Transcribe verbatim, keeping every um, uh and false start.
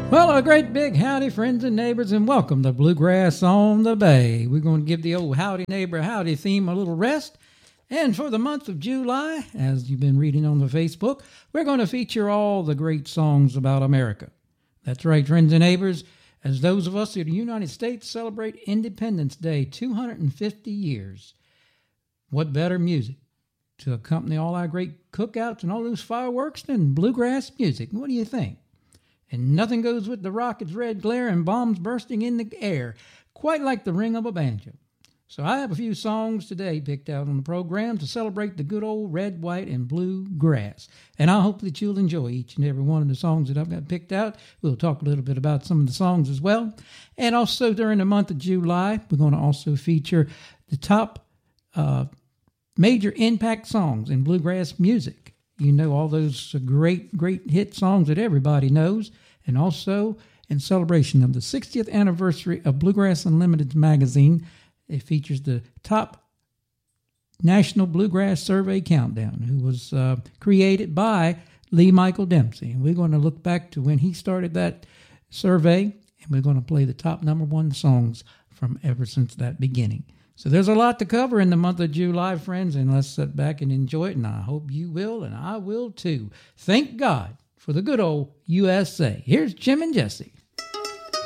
Well, a great big howdy, friends and neighbors, and welcome to Bluegrass on the Bay. We're going to give the old howdy neighbor howdy theme a little rest. And for the month of July, as you've been reading on the Facebook, we're going to feature all the great songs about America. That's right, friends and neighbors, as those of us in the United States celebrate Independence Day two hundred fifty years. What better music to accompany all our great cookouts and all those fireworks than bluegrass music? What do you think? And nothing goes with the rocket's red glare and bombs bursting in the air, quite like the ring of a banjo. So I have a few songs today picked out on the program to celebrate the good old red, white, and blue grass. And I hope that you'll enjoy each and every one of the songs that I've got picked out. We'll talk a little bit about some of the songs as well. And also during the month of July, we're going to also feature the top uh, major impact songs in bluegrass music. You know, all those great, great hit songs that everybody knows. And also, in celebration of the sixtieth anniversary of Bluegrass Unlimited magazine, it features the top National Bluegrass Survey Countdown, who was uh, created by Lee Michael Dempsey. And we're going to look back to when he started that survey, and we're going to play the top number one songs from ever since that beginning. So there's a lot to cover in the month of July, friends, and let's sit back and enjoy it, and I hope you will, and I will too. Thank God for the good old U S A. Here's Jim and Jesse.